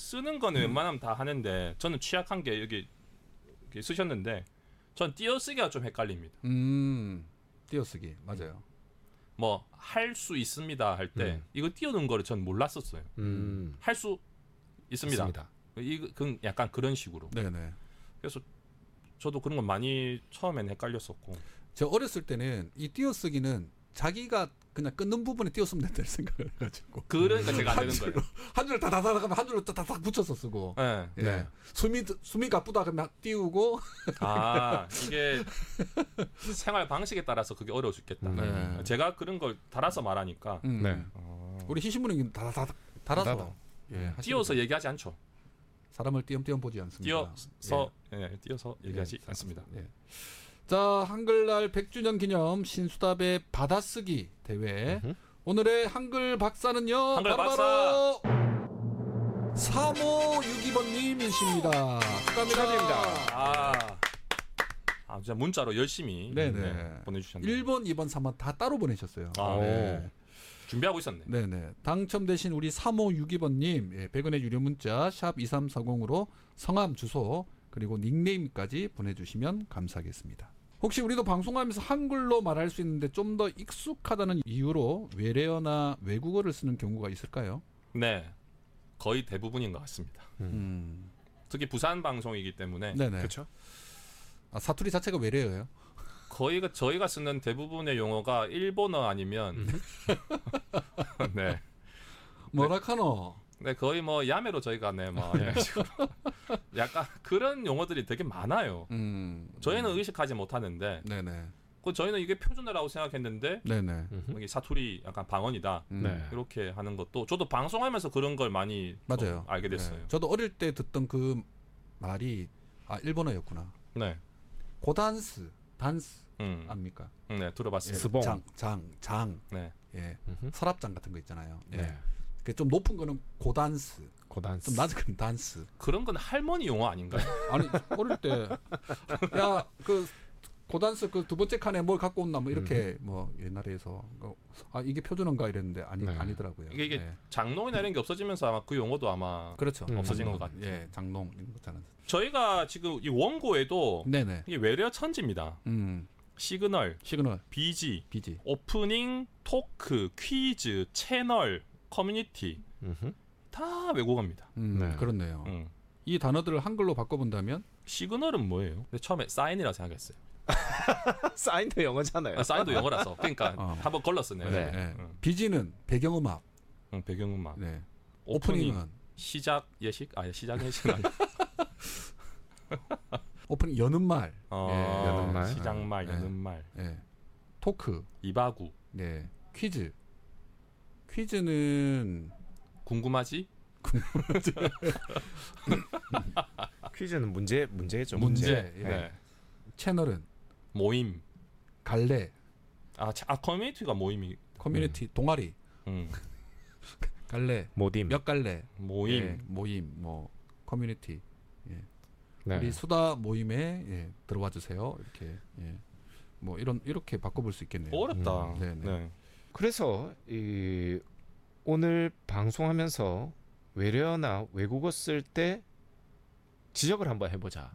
쓰는 거는 웬만하면 다 하는데 저는 취약한 게 여기 쓰셨는데 전 띄어쓰기가 좀 헷갈립니다. 띄어쓰기 맞아요. 뭐 할 수 있습니다 할 때 이거 띄어놓은 거를 전 몰랐었어요. 할 수 있습니다. 그 약간 그런 식으로. 네네. 그래서 저도 그런 건 많이 처음에는 헷갈렸었고. 저 어렸을 때는 이 띄어쓰기는 자기가 그냥 끊는 부분에 띄어쓰면 된다는 생각을 해가지고. 그러니까 제가 안 되는 거예요. 한 줄을 다다다닥 하면 한 줄로 따닥 붙여서 쓰고. 네. 예. 네. 숨이 가쁘다 그러면 띄우고. 아 이게 생활 방식에 따라서 그게 어려울 수 있겠다. 네. 제가 그런 걸 달아서 말하니까 네. 우리 희신부는 다다다닥 달아서. 예, 띄어서 얘기하지 않죠. 사람을 띄엄띄엄 보지 않습니다. 띄어서 얘기하지 않습니다. 예. 자, 한글날 100주년 기념 신수답의 받아쓰기 대회. 오늘의 한글 박사는요. 한글 바로 3562번님이십니다. 축하드립니다. 진짜 문자로 열심히 보내주셨네요. 1번, 2번, 3번 다 따로 보내셨어요. 네. 준비하고 있었네. 네네. 당첨되신 우리 3562번님 100원의 유료 문자 샵 2340으로 성함, 주소 그리고 닉네임까지 보내주시면 감사하겠습니다. 혹시 우리도 방송하면서 한글로 말할 수 있는데 좀 더 익숙하다는 이유로 외래어나 외국어를 쓰는 경우가 있을까요? 네. 거의 대부분인 것 같습니다. 특히 부산 방송이기 때문에. 네네. 그렇죠. 사투리 자체가 외래어예요? 저희가 쓰는 대부분의 용어가 일본어 아니면 네. 뭐라카노? 네, 거의 뭐 야매로 저희가 뭐 이런 식으로 약간 그런 용어들이 되게 많아요. 저희는 의식하지 못하는데 네네. 저희는 이게 표준어라고 생각했는데 네네. 여기 사투리 약간 방언이다. 네. 이렇게 하는 것도 저도 방송하면서 그런 걸 많이 맞아요. 알게 됐어요. 네. 저도 어릴 때 듣던 그 말이 일본어였구나. 네. 고단스, 단스 압니까? 네, 들어봤습니다. 스봉. 장. 네. 예. 서랍장 같은 거 있잖아요. 예. 네. 그 좀 높은 거는 고단스. 고단스. 좀 낮은 거는 단스. 그런 건 할머니 용어 아닌가요? 아니, 어릴 때 야, 그 고단스 그 두 번째 칸에 뭘 갖고 온나 뭐 이렇게 뭐 옛날에서 이게 표준어인가 이랬는데 아니더라고요. 이게 예. 장롱이나 이런 게 없어지면서 아마 그 용어도 아마 그렇죠. 없어진 것 같아요. 예, 장롱 이런 거잖아요. 저희가 지금 이 원고에도 네네. 이게 외래어 천지입니다. 시그널, 시그널, 비지, 비지. 오프닝, 토크, 퀴즈, 채널, 커뮤니티 다 외국어입니다. 네. 그렇네요. 이 단어들을 한글로 바꿔본다면 시그널은 뭐예요? 근데 처음에 사인이라 생각했어요. 사인도 영어잖아요. 사인도 영어라서 그러니까 한번 걸렀었네요. 네. 네. 비지는 배경음악. 배경음악. 네. 오프닝은 시작 예식? 시작 예식 아니야. 오프닝 여는 말. 여는 말. 시작말, 네. 여는 말. 네. 토크. 이바구. 네. 퀴즈. 퀴즈는 궁금하지? 퀴즈는 문제겠죠. 문제. 예. 네. 채널은 모임. 갈래. 커뮤니티가 모임이. 커뮤니티 동아리. 갈래. 모임. 몇 갈래. 모임. 예, 모임. 뭐 커뮤니티. 예. 네. 우리 수다 모임에 들어와 주세요. 이렇게. 예. 뭐 이렇게 바꿔볼 수 있겠네요. 어렵다. 네. 그래서 오늘 방송하면서 외래어나 외국어 쓸 때 지적을 한번 해보자.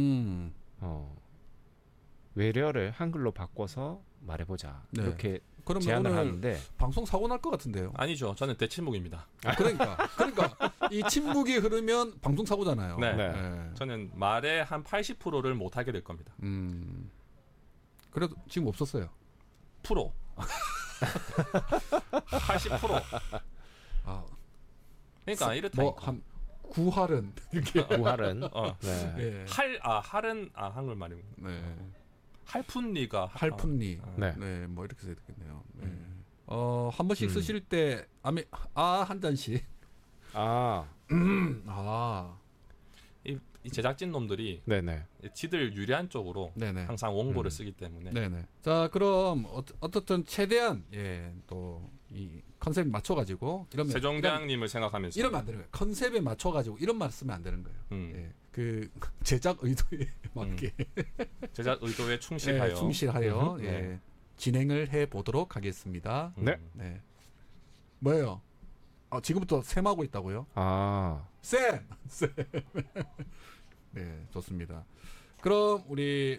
외래어를 한글로 바꿔서 말해보자. 네. 이렇게 그러면 제안을 오늘 하는데 방송 사고 날 것 같은데요. 아니죠. 저는 대침묵입니다. 그러니까 이 침묵이 흐르면 방송 사고잖아요. 네. 네. 저는 말의 한 80%를 못 하게 될 겁니다. 그래도 지금 없었어요. 프로. 80%. 그러니까 이렇다. 뭐한 구할은 이렇게 구할은 네. 네. 할은 한글 말이고. 네. 할푼니가 할푼니. 네. 네. 뭐 이렇게 써야 되겠네요. 네. 한 번씩 쓰실 때 한 잔씩. 이 제작진 놈들이 네네. 지들 유리한 쪽으로 네네. 항상 원고를 쓰기 때문에. 네네. 자, 그럼 어떻든 최대한 또 이 컨셉에 맞춰가지고 세종대왕님을 생각하면서 이러면 안 되는 거예요. 컨셉에 맞춰가지고 이런 말 쓰면 안 되는 거예요. 예. 그 제작 의도에 맞게 제작 의도에 충실하여 충실하여 네. 진행을 해 보도록 하겠습니다. 네. 네. 뭐예요? 지금부터 샘하고 있다고요? 아, 샘. 네, 좋습니다. 그럼 우리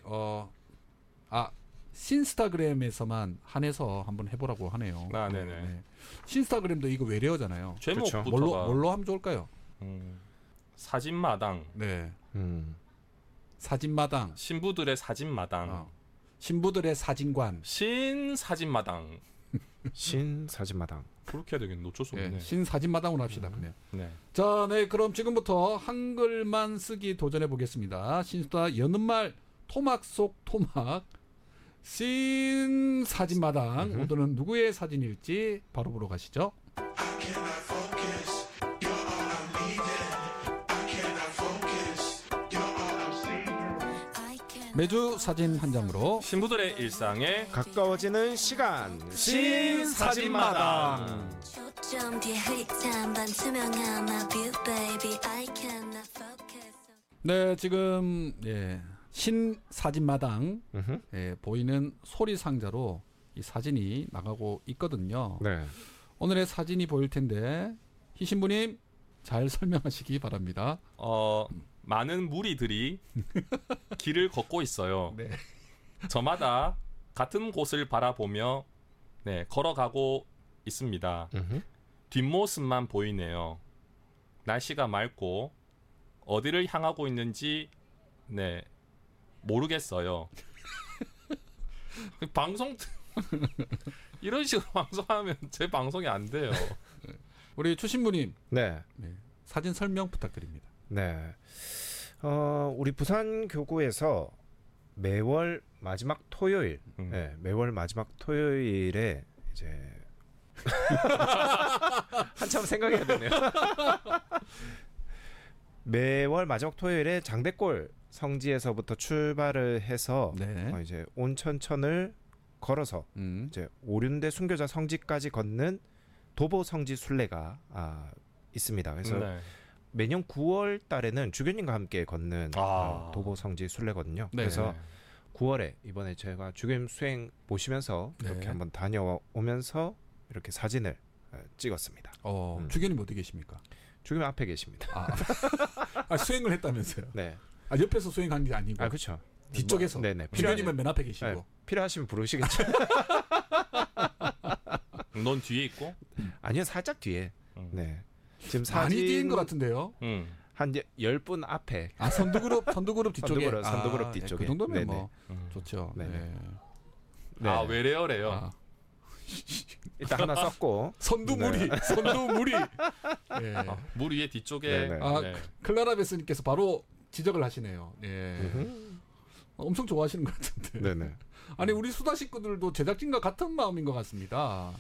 신스타그램에서만 한해서 한번 해보라고 하네요. 아, 네네. 네. 신스타그램도 이거 외래어잖아요. 제목부터가 뭘로 하면 좋을까요? 사진마당, 네, 음, 사진마당, 신부들의 사진마당, 신부들의 사진관. 신사진마당. 신사진마당. 그렇게 해야 되겠네. 어쩔 수 없네. 네, 신사진마당으로 합시다. 그냥. 네. 자, 네, 그럼 지금부터 한글만 쓰기 도전해 보겠습니다. 신스타 여는말 토막 속 토막 신사진마당. 오늘은 누구의 사진일지 바로 보러 가시죠. 매주 사진 한 장으로 신부들의 일상에 가까워지는 시간. 신사진마당. 초점 뒤에 흐릿한 반투명한 my view baby I cannot focus 네, 지금 신사진마당 음흠. 보이는 소리 상자로 이 사진이 나가고 있거든요. 네. 오늘의 사진이 보일 텐데 희신부님 잘 설명하시기 바랍니다. 많은 무리들이 길을 걷고 있어요. 네. 저마다 같은 곳을 바라보며 걸어가고 있습니다. 음흠. 뒷모습만 보이네요. 날씨가 맑고 어디를 향하고 있는지 모르겠어요. 방송 이런 식으로 방송하면 제 방송이 안 돼요. 우리 추신부님 네. 사진 설명 부탁드립니다. 네. 우리 부산 교구에서 매월 마지막 토요일, 매월 마지막 토요일에 이제 한참 생각해야 되네요. 매월 마지막 토요일에 장대골 성지에서부터 출발을 해서 이제 온천천을 걸어서 이제 오륜대 순교자 성지까지 걷는 도보 성지 순례가 있습니다. 그래서 매년 9월 달에는 주교님과 함께 걷는 도보 성지 순례거든요. 그래서 9월에 이번에 제가 주교님 수행 보시면서 이렇게 한번 다녀오면서 이렇게 사진을 찍었습니다. 주교님 어디 계십니까? 주교님 앞에 계십니다. 수행을 했다면서요? 네. 옆에서 수행한 게 아니고. 그렇죠. 뒤쪽에서. 네네. 주교님은 맨 앞에 계시고. 네, 필요하시면 부르시겠죠. 넌 뒤에 있고? 아니요, 살짝 뒤에. 네. 지금 사진 많이 뒤인 것 같은데요. 한 10분 앞에. 선두그룹 뒤쪽에. 선두그룹 뒤쪽에. 그 정도면 네네. 뭐 좋죠. 네네. 네. 외래어래요. 일단 하나 썼고. 선두무리. 물 위에 뒤쪽에. 클라라 베스님께서 바로 지적을 하시네요. 엄청 좋아하시는 것 같은데. 네네. 아니 우리 수다 식구들도 제작진과 같은 마음인 것 같습니다.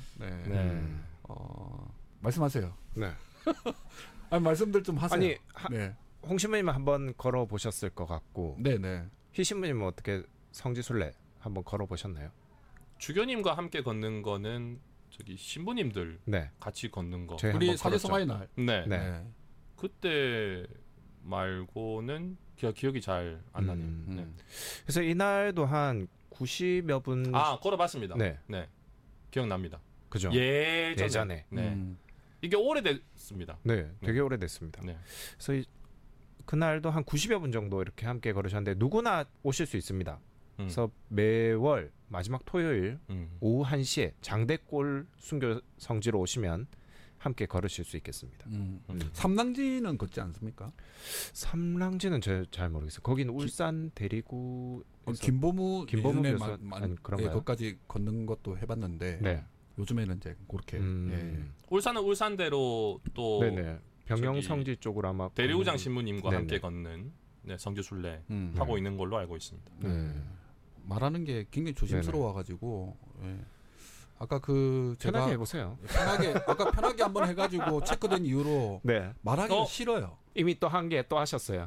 말씀하세요. 네. 아니 말씀들 좀 하세요. 아니 홍신부님은 한번 걸어 보셨을 것 같고. 네네. 희신부님은 어떻게 성지순례 한번 걸어 보셨나요? 주교님과 함께 걷는 거는 저기 신부님들 같이 걷는 거. 우리 사제성화의 날. 네. 그때 말고는 기억이 잘 안 나네요. 그래서 이날도 한 90여 분 걸어봤습니다. 네. 기억납니다. 그죠? 예전에. 이게 오래됐습니다. 네, 되게 오래됐습니다. 그래서 그날도 한 90여 분 정도 이렇게 함께 걸으셨는데 누구나 오실 수 있습니다. 그래서 매월 마지막 토요일 오후 1시에 장대골 순교 성지로 오시면 함께 걸으실 수 있겠습니다. 삼랑지는 걷지 않습니까? 삼랑지는 잘 모르겠어요. 거기는 울산 대리구 김보무 교수 그런가요? 거기까지 걷는 것도 해봤는데 요즘에는 이제 그렇게 울산은 울산대로 또 병영성지 쪽으로 아마 대리우장 신부님과 함께 걷는 성지순례 하고 있는 걸로 알고 있습니다. 말하는 게 굉장히 조심스러워가지고 아까 제가 편하게 해보세요. 편하게 한번 해가지고 체크된 이후로 말하기 싫어요. 이미 또 한 개 또 하셨어요.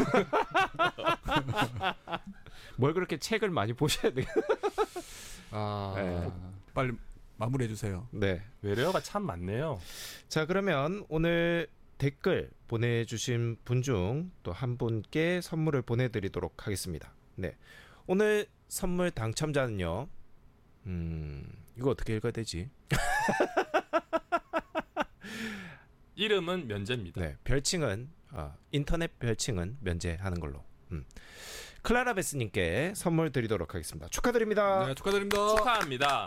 뭘 그렇게 책을 많이 보셔야 돼요. 빨리 마무리해 주세요. 네. 외래어가 참 많네요. 자, 그러면 오늘 댓글 보내주신 분 중 또 한 분께 선물을 보내드리도록 하겠습니다. 네. 오늘 선물 당첨자는요. 이거 어떻게 읽어야 되지? 이름은 면제입니다. 네, 별칭은 인터넷 별칭은 면제하는 걸로. 클라라 베스님께 선물 드리도록 하겠습니다. 축하드립니다. 네, 축하드립니다. 축하합니다.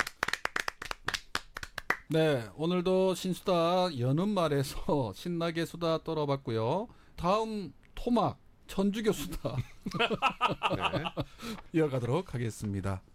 네, 오늘도 신수다 여는 말에서 신나게 수다 떨어봤고요. 다음 토막 천주교 수다 네. 이어가도록 하겠습니다.